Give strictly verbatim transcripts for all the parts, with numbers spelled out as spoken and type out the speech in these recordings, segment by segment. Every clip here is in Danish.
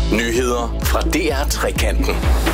Nyheder fra D R Trekanten.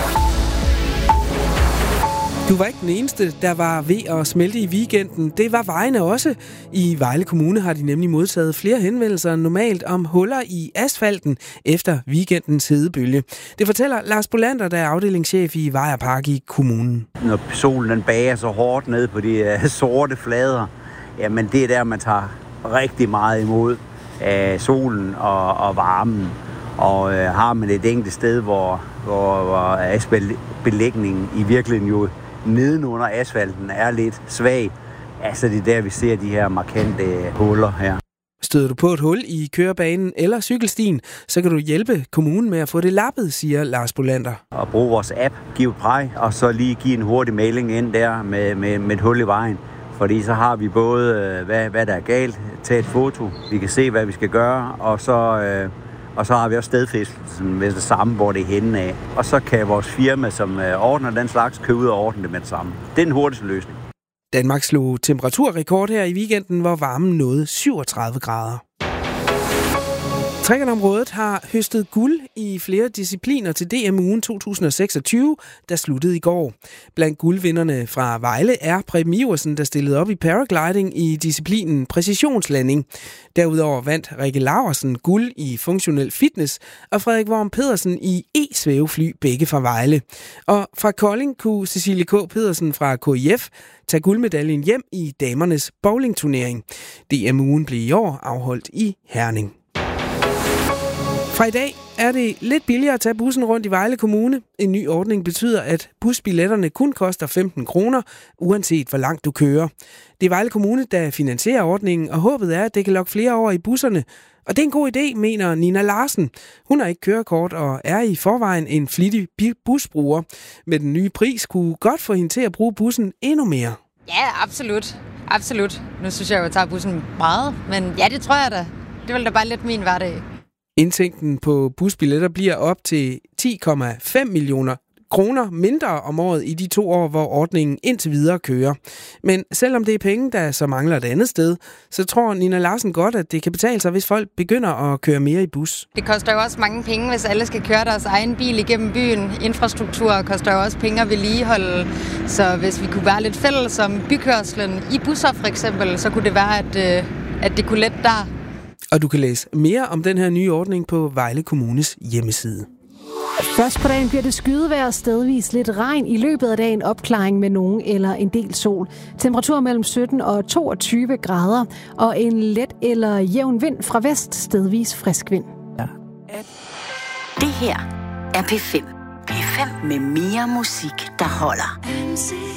Du var ikke den eneste, der var ved at smelte i weekenden. Det var vejene også. I Vejle Kommune har de nemlig modtaget flere henvendelser end normalt om huller i asfalten efter weekendens hedebølge. Det fortæller Lars Bolander, der er afdelingschef i Vej og Park i kommunen. Når solen den bager så hårdt ned på de uh, sorte flader, jamen det er der, man tager rigtig meget imod uh, solen og, og varmen. Og uh, har man et enkelt sted, hvor, hvor, hvor asfaltbelægningen i virkeligheden jo nedenunder asfalten er lidt svag. Altså det er der, vi ser de her markante huller her. Støder du på et hul i kørebanen eller cykelstien, så kan du hjælpe kommunen med at få det lappet, siger Lars Bolander. Og bruge vores app, Giv Prej, og så lige give en hurtig mailing ind der med, med, med et hul i vejen. Fordi så har vi både, hvad, hvad der er galt, tage et foto, vi kan se, hvad vi skal gøre, og så... Øh, Og så har vi også stedfæstelsen med det samme, hvor det er henne af. Og så kan vores firma, som ordner den slags, købe ud og ordne det med det samme. Det er den hurtigste løsning. Danmark slog temperaturrekord her i weekenden, hvor varmen nåede syvogtredive grader. Trækkerområdet har høstet guld i flere discipliner til D M-ugen to tusind og seksogtyve, der sluttede i går. Blandt guldvinderne fra Vejle er Preben Iversen, der stillede op i paragliding i disciplinen præcisionslanding. Derudover vandt Rikke Laursen guld i funktionel fitness, og Frederik Worm Pedersen i e-svævefly, begge fra Vejle. Og fra Kolding kunne Cecilie K. Pedersen fra K I F tage guldmedaljen hjem i damernes bowlingturnering. D M-ugen blev i år afholdt i Herning. Fra i dag er det lidt billigere at tage bussen rundt i Vejle Kommune. En ny ordning betyder, at busbilletterne kun koster femten kroner, uanset hvor langt du kører. Det er Vejle Kommune, der finansierer ordningen, og håbet er, at det kan lokke flere over i busserne. Og det er en god idé, mener Nina Larsen. Hun har ikke kørekort og er i forvejen en flittig busbruger. Med den nye pris kunne godt få hende til at bruge bussen endnu mere. Ja, absolut. Absolut. Nu synes jeg jo, at jeg tager bussen meget, men ja, det tror jeg da. Det vil da bare lidt min hverdag. Indtægten på busbilletter bliver op til ti komma fem millioner kroner mindre om året i de to år, hvor ordningen indtil videre kører. Men selvom det er penge, der så mangler et andet sted, så tror Nina Larsen godt, at det kan betale sig, hvis folk begynder at køre mere i bus. Det koster jo også mange penge, hvis alle skal køre deres egen bil igennem byen. Infrastruktur koster jo også penge at vedligeholde. Så hvis vi kunne være lidt fælles om bykørslen i busser for eksempel, så kunne det være, at, at det kunne lette der. Og du kan læse mere om den her nye ordning på Vejle Kommunes hjemmeside. Først på dagen bliver det skydevejr, stedvis lidt regn, i løbet af dagen opklaring med nogen eller en del sol. Temperatur mellem sytten og toogtyve grader, og en let eller jævn vind fra vest, stedvis frisk vind. Ja. Det her er P fem. P fem med mere musik, der holder.